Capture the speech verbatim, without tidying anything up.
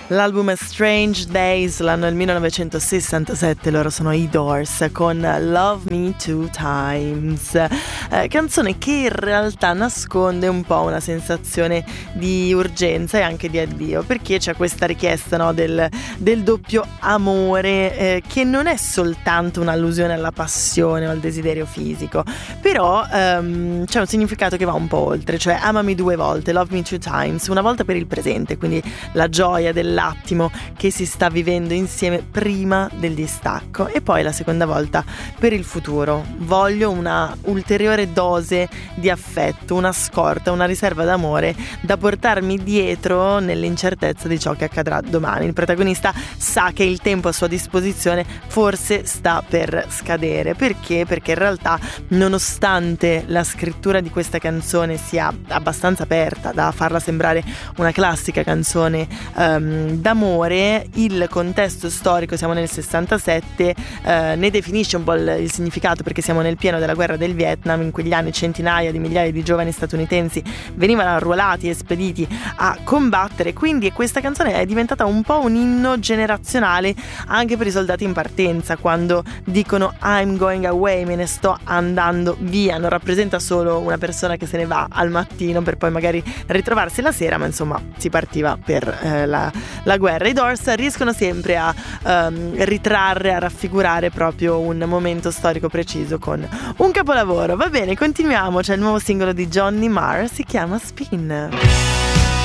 L'album è Strange Days, l'anno è il millenovecentosessantasette, loro sono i Doors con Love Me Two Times, eh, canzone che in realtà nasconde un po' una sensazione di urgenza e anche di addio, perché c'è questa richiesta, no, del, del doppio amore, eh, che non è soltanto un'allusione alla passione o al desiderio fisico, però ehm, c'è un significato che va un po' oltre, cioè amami due volte, love me two times, una volta per il presente, quindi la gioia del l'attimo che si sta vivendo insieme prima del distacco, e poi la seconda volta per il futuro. Voglio una ulteriore dose di affetto, una scorta, una riserva d'amore da portarmi dietro nell'incertezza di ciò che accadrà domani. Il protagonista sa che il tempo a sua disposizione forse sta per scadere. Perché? Perché in realtà, nonostante la scrittura di questa canzone sia abbastanza aperta da farla sembrare una classica canzone um, d'amore, il contesto storico, siamo nel sessantasette, eh, ne definisce un po' il, il significato, perché siamo nel pieno della guerra del Vietnam. In quegli anni centinaia di migliaia di giovani statunitensi venivano arruolati e spediti a combattere, quindi questa canzone è diventata un po' un inno generazionale anche per i soldati in partenza, quando dicono I'm going away, me ne sto andando via. Non rappresenta solo una persona che se ne va al mattino per poi magari ritrovarsi la sera, ma insomma si partiva per eh, la la guerra. I Doors riescono sempre a um, ritrarre, a raffigurare proprio un momento storico preciso con un capolavoro. Va bene, continuiamo, c'è il nuovo singolo di Johnny Marr, si chiama Spin.